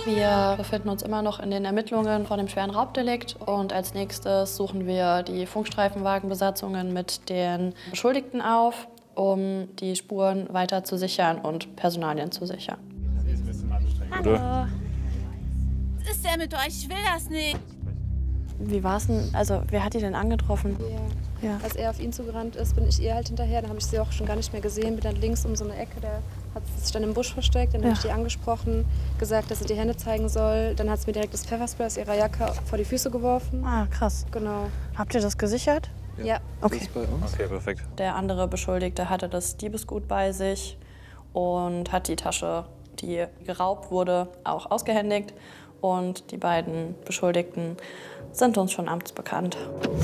Wir befinden uns immer noch in den Ermittlungen von dem schweren Raubdelikt und als nächstes suchen wir die Funkstreifenwagenbesatzungen mit den Beschuldigten auf, um die Spuren weiter zu sichern und Personalien zu sichern. Hallo. Was ist denn mit euch? Ich will das nicht. Wie war es denn? Also, wer hat die denn angetroffen? Ja. Als er auf ihn zugerannt ist, bin ich ihr halt hinterher. Dann habe ich sie auch schon gar nicht mehr gesehen. Bin dann links um so eine Ecke, der hat sich dann im Busch versteckt. Dann habe ich die angesprochen, gesagt, dass sie die Hände zeigen soll. Dann hat sie mir direkt das Pfefferspray aus ihrer Jacke vor die Füße geworfen. Ah, krass. Genau. Habt ihr das gesichert? Ja. Okay. Das ist bei uns. Okay, perfekt. Der andere Beschuldigte hatte das Diebesgut bei sich und hat die Tasche, die geraubt wurde, auch ausgehändigt. Und die beiden Beschuldigten sind uns schon amtsbekannt.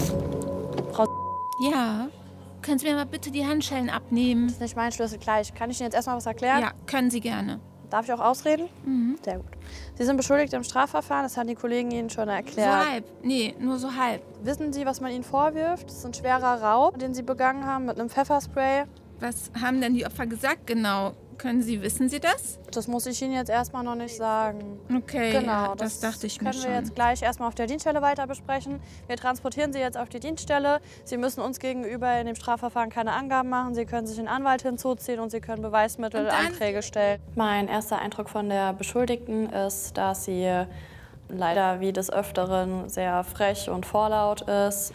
Frau Ja. Können Sie mir mal bitte die Handschellen abnehmen? ist nicht mein Schlüssel gleich. Kann ich Ihnen jetzt erstmal was erklären? Ja, können Sie gerne. Darf ich auch ausreden? Sehr gut. Sie sind beschuldigt im Strafverfahren, das haben die Kollegen Ihnen schon erklärt. So halb. Nee, nur so halb. Wissen Sie, was man Ihnen vorwirft? Das ist ein schwerer Raub, den Sie begangen haben mit einem Pfefferspray. Was haben denn die Opfer gesagt genau? Wissen Sie das? Das muss ich Ihnen jetzt erstmal noch nicht sagen. Okay, Genau, ja, das dachte ich mir können schon. wir jetzt gleich erstmal auf der Dienststelle weiter besprechen. Wir transportieren Sie jetzt auf die Dienststelle. Sie müssen uns gegenüber in dem Strafverfahren keine Angaben machen. Sie können sich einen Anwalt hinzuziehen und Sie können Beweismittelanträge stellen. Mein erster Eindruck von der Beschuldigten ist, dass sie leider wie des Öfteren sehr frech und vorlaut ist.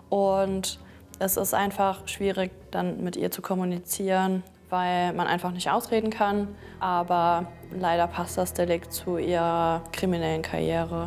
Und es ist einfach schwierig, dann mit ihr zu kommunizieren, weil man einfach nicht ausreden kann. Aber leider passt das Delikt zu ihrer kriminellen Karriere.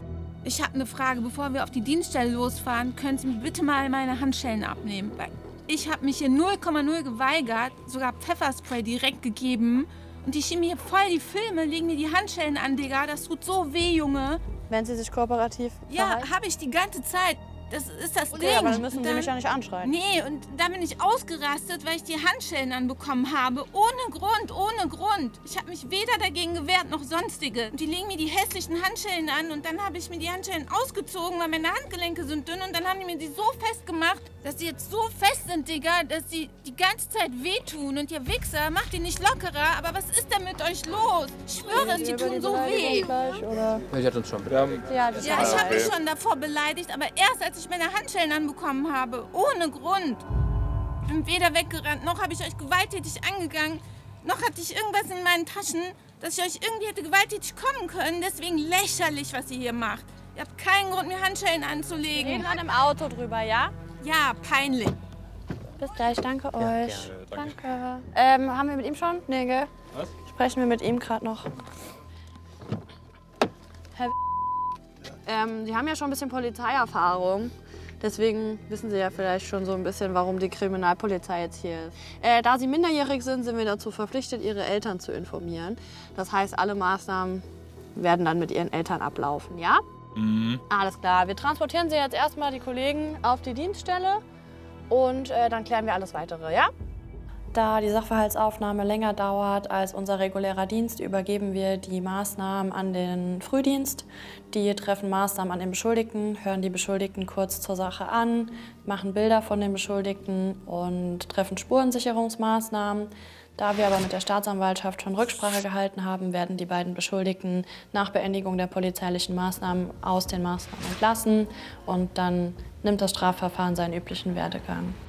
Ich habe eine Frage. Bevor wir auf die Dienststelle losfahren, können Sie mir bitte mal meine Handschellen abnehmen? Weil ich habe mich hier 0,0 geweigert, sogar Pfefferspray direkt gegeben. Und die schieben mir voll die Filme, legen mir die Handschellen an, Digga. Das tut so weh, Junge. Wenn Sie sich kooperativ Ja, verhalten? habe ich die ganze Zeit. Das ist das Okay, Ding. aber dann müssen Und Sie mich ja nicht anschreien. Nee, und dann bin ich ausgerastet, weil ich die Handschellen anbekommen habe. Ohne Grund, ohne Grund. Ich habe mich weder dagegen gewehrt noch sonstige. Und die legen mir die hässlichen Handschellen an und dann habe ich mir die Handschellen ausgezogen, weil meine Handgelenke sind dünn. Und dann haben die mir die so fest gemacht, dass die jetzt so fest sind, Digga, dass die die ganze Zeit wehtun. Und ihr Wichser, macht die nicht lockerer. Aber was ist denn mit euch los? Ich schwöre, die tun so weh. Ich hatte uns schon. Ja, Ja, ich habe mich schon davor beleidigt, aber erst als ich meine Handschellen anbekommen habe, ohne Grund. Ich bin weder weggerannt, noch habe ich euch gewalttätig angegangen, noch hatte ich irgendwas in meinen Taschen, dass ich euch irgendwie hätte gewalttätig kommen können. Deswegen lächerlich, was ihr hier macht. Ihr habt keinen Grund, mir Handschellen Wir anzulegen. reden dann im Auto drüber, ja? Ja, peinlich. Bis gleich, danke euch. Gerne, Danke. Haben wir mit ihm schon? Nee, gell? Was? Sprechen wir mit ihm gerade noch. Herr Sie haben ja schon ein bisschen Polizeierfahrung. Deswegen wissen Sie ja vielleicht schon so ein bisschen, warum die Kriminalpolizei jetzt hier ist. Da Sie minderjährig sind, sind wir dazu verpflichtet, Ihre Eltern zu informieren. Das heißt, alle Maßnahmen werden dann mit Ihren Eltern ablaufen, ja? Alles klar. Wir transportieren Sie jetzt erstmal die Kollegen auf die Dienststelle und dann klären wir alles Weitere, ja? Da die Sachverhaltsaufnahme länger dauert als unser regulärer Dienst, übergeben wir die Maßnahmen an den Frühdienst. Die treffen Maßnahmen an den Beschuldigten, hören die Beschuldigten kurz zur Sache an, machen Bilder von den Beschuldigten und treffen Spurensicherungsmaßnahmen. Da wir aber mit der Staatsanwaltschaft schon Rücksprache gehalten haben, werden die beiden Beschuldigten nach Beendigung der polizeilichen Maßnahmen aus den Maßnahmen entlassen und dann nimmt das Strafverfahren seinen üblichen Werdegang.